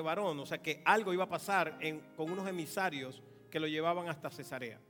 varón, o sea que algo iba a pasar con unos emisarios que lo llevaban hasta Cesarea.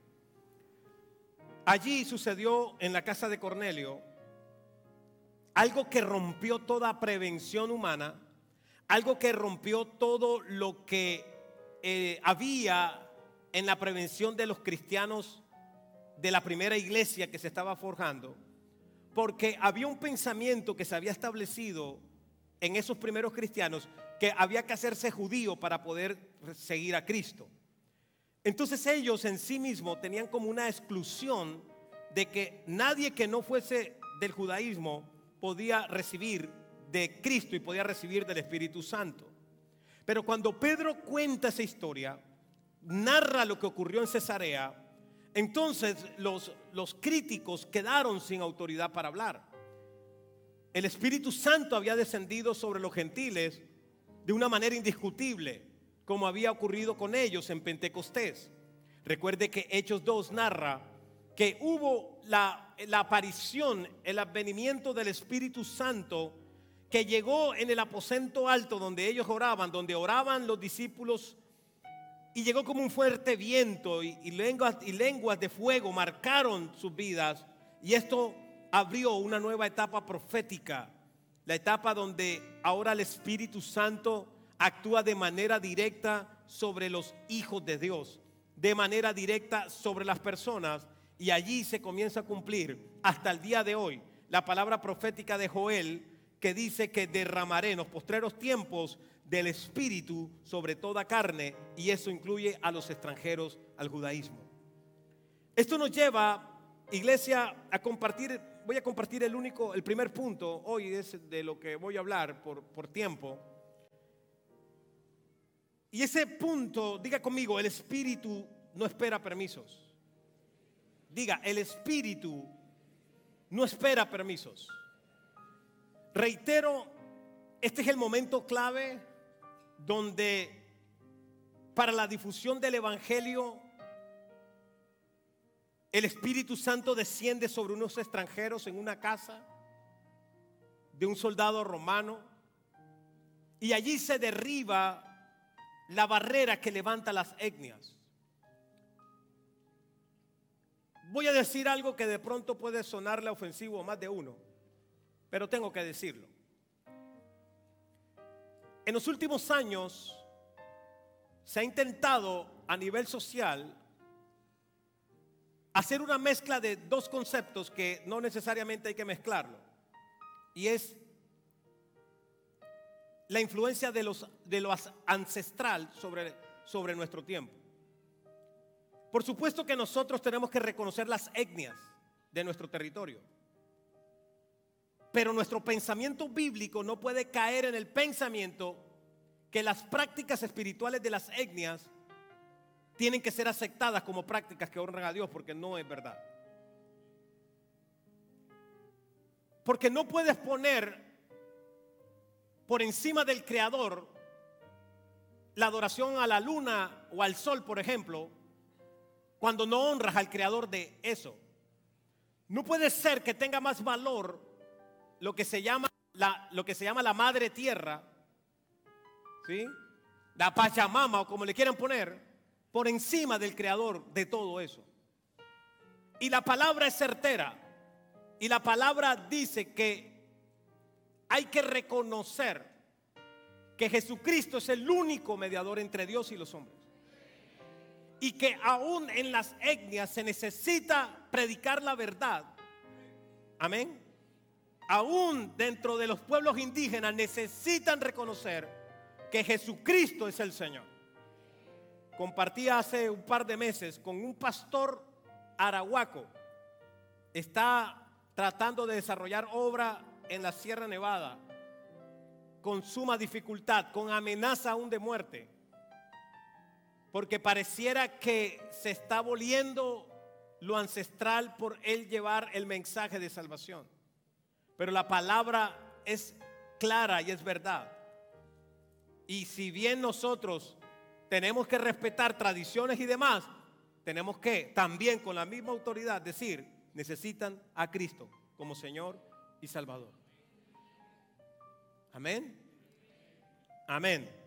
Allí sucedió en la casa de Cornelio algo que rompió toda prevención humana, algo que rompió todo lo que había en la prevención de los cristianos de la primera iglesia que se estaba forjando, porque había un pensamiento que se había establecido en esos primeros cristianos, que había que hacerse judío para poder seguir a Cristo. Entonces ellos en sí mismos tenían como una exclusión de que nadie que no fuese del judaísmo podía recibir de Cristo y podía recibir del Espíritu Santo. Pero cuando Pedro cuenta esa historia, narra lo que ocurrió en Cesarea, entonces los críticos quedaron sin autoridad para hablar. El Espíritu Santo había descendido sobre los gentiles de una manera indiscutible, como había ocurrido con ellos en Pentecostés. Recuerde que Hechos 2 narra que hubo la aparición, el advenimiento del Espíritu Santo, que llegó en el aposento alto donde ellos oraban, donde oraban los discípulos, y llegó como un fuerte viento y lenguas de fuego marcaron sus vidas, y esto abrió una nueva etapa profética, la etapa donde ahora el Espíritu Santo actúa de manera directa sobre los hijos de Dios, de manera directa sobre las personas, y allí se comienza a cumplir hasta el día de hoy la palabra profética de Joel, que dice que derramaré en los postreros tiempos del Espíritu sobre toda carne, y eso incluye a los extranjeros al judaísmo. Esto nos lleva, iglesia, a compartir. Voy a compartir el primer punto hoy, es de lo que voy a hablar por tiempo. Y ese punto, diga conmigo, el Espíritu no espera permisos. Diga, el Espíritu no espera permisos. Reitero, este es el momento clave donde para la difusión del Evangelio el Espíritu Santo desciende sobre unos extranjeros en una casa de un soldado romano, y allí se derriba la barrera que levanta las etnias. Voy a decir algo que de pronto puede sonarle ofensivo a más de uno, pero tengo que decirlo. En los últimos años se ha intentado a nivel social hacer una mezcla de dos conceptos que no necesariamente hay que mezclarlo, y es la influencia de lo ancestral sobre nuestro tiempo. Por supuesto que nosotros tenemos que reconocer las etnias de nuestro territorio, pero nuestro pensamiento bíblico no puede caer en el pensamiento que las prácticas espirituales de las etnias tienen que ser aceptadas como prácticas que honran a Dios, porque no es verdad. Porque no puedes poner por encima del Creador la adoración a la luna o al sol, por ejemplo, cuando no honras al Creador de eso. No puede ser que tenga más valor lo que se llama la madre tierra, ¿sí?, la Pachamama o como le quieran poner, por encima del Creador de todo eso. Y la palabra es certera, y la palabra dice que hay que reconocer que Jesucristo es el único mediador entre Dios y los hombres, y que aún en las etnias se necesita predicar la verdad. Amén. Aún dentro de los pueblos indígenas necesitan reconocer que Jesucristo es el Señor. Compartí hace un par de meses con un pastor arahuaco. Está tratando de desarrollar obra en la Sierra Nevada con suma dificultad, con amenaza aún de muerte, porque pareciera que se está aboliendo lo ancestral por él llevar el mensaje de salvación. Pero la palabra es clara y es verdad. Y si bien nosotros tenemos que respetar tradiciones y demás, tenemos que también con la misma autoridad decir, necesitan a Cristo como Señor y Salvador. Amén. Amén.